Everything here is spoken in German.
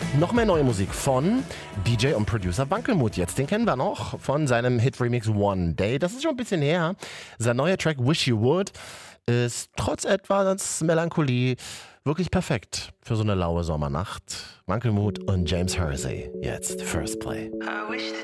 Noch mehr neue Musik von DJ und Producer Wankelmut. Jetzt, den kennen wir noch von seinem Hit-Remix One Day. Das ist schon ein bisschen her. Sein neuer Track Wish You Would ist trotz etwas Melancholie wirklich perfekt für so eine laue Sommernacht. Wankelmut und James Hersey. Jetzt First Play.